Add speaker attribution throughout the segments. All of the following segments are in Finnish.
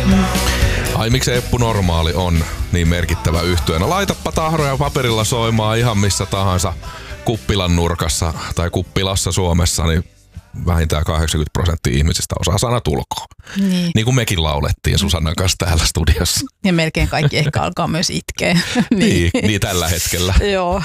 Speaker 1: Ai miksi Eppu Normaali on niin merkittävä yhtyeenä? Laitappa tahroja paperilla soimaan ihan missä tahansa kuppilan nurkassa tai kuppilassa Suomessa, niin vähintään 80% ihmisistä osaa sanat ulkoa. Niin kuin mekin laulettiin Susannan kanssa täällä studiossa.
Speaker 2: Ja melkein kaikki ehkä alkaa myös itkeä.
Speaker 1: niin tällä hetkellä.
Speaker 2: Joo.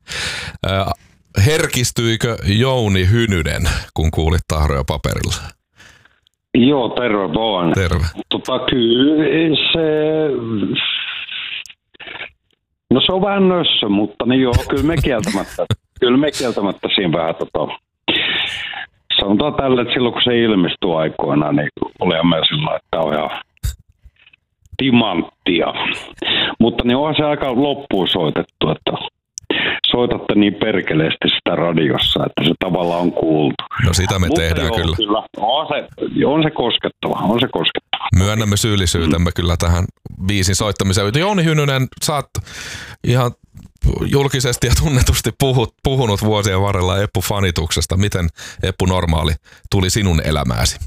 Speaker 1: Herkistyikö Jouni Hynynen, kun kuulit tahroja paperilla?
Speaker 3: Joo, terve vaan.
Speaker 1: Terve.
Speaker 3: Kyllä se... No se on vähän nössö, mutta niin joo, kyllä me kieltämättä siinä vähän sanotaan tälle, että silloin kun se ilmestyi aikoina, niin oli me sillä, että on ihan timanttia. Mutta niin onhan se aika loppuun soitettu, että soitatte niin perkeleesti sitä radiossa, että se tavallaan on kuultu.
Speaker 1: No sitä me tehdään
Speaker 3: joo,
Speaker 1: kyllä.
Speaker 3: On se koskettava.
Speaker 1: Myönnämme syyllisyytemme kyllä tähän biisin soittamiseen. Jouni Hynynen, sä oot ihan julkisesti ja tunnetusti puhunut vuosien varrella Eppu-fanituksesta. Miten Eppu Normaali tuli sinun elämääsi?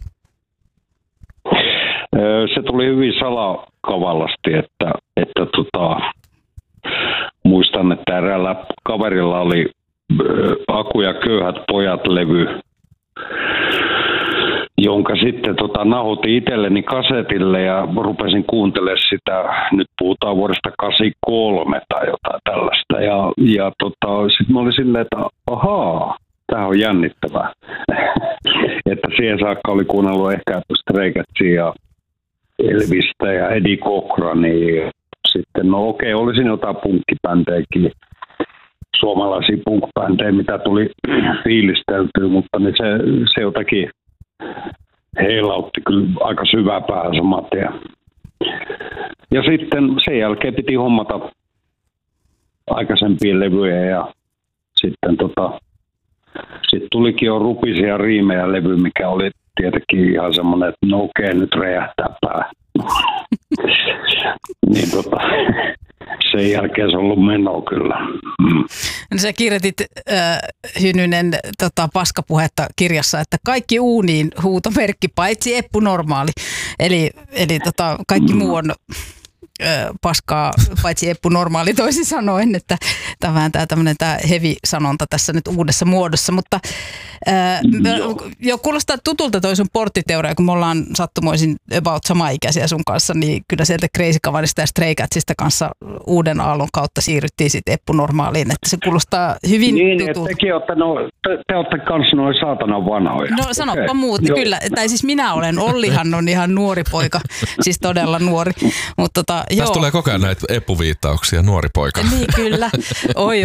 Speaker 3: Se tuli hyvin salakavallasti, että muistan, että eräällä kaverilla oli Aku ja köyhät pojat -levy, jonka sitten nauhoitin itselleni kasetille ja rupesin kuuntelemaan sitä, nyt puhutaan vuodesta 83 tai jotain tällaista. Ja sitten mä olin silleen, että ahaa, tämä on jännittävää. Että siihen saakka oli kuunnellut ehkä Stray Catsia ja Elvistä ja Eddie Cochrania. Sitten no okei, olisin jotain punkkipäntejäkin, suomalaisia punkbändejä, mitä tuli fiilisteltyä, mutta niin se jotakin heilautti kyllä aika syvää päähän saman tien. Ja sitten sen jälkeen piti hommata aikaisempia levyjä ja sitten tulikin jo Rupisia riimejä levy, mikä oli tietenkin ihan semmoinen, että no okei, nyt räjähtää pää. Niin sen jälkeen se on ollut menoa kyllä.
Speaker 2: No sä kirjoitit Hynynen paskapuhetta kirjassa, että kaikki uuniin huutomerkki, paitsi Eppu Normaali. Eli kaikki muu on paskaa, paitsi Eppu Normaali toisin sanoen, että tämä heavy-sanonta tässä nyt uudessa muodossa, mutta jo kuulostaa tutulta toi sun porttiteoria, kun me ollaan sattumoisin about samaikäisiä sun kanssa, niin kyllä sieltä Crazy Cavalista ja Stray Catsista kanssa uuden aallon kautta siirryttiin sitten Eppu Normaaliin, että se kuulostaa hyvin tutulta.
Speaker 3: Niin, te olette kanssa noin saatanan vanhoja.
Speaker 2: No sanoppa muut, kyllä, tai siis minä olen, Ollihan on ihan nuori poika, siis todella nuori, mutta
Speaker 1: Tästä tulee koko ajan näitä Eppu-viittauksia, nuori poika.
Speaker 2: Niin kyllä, oi.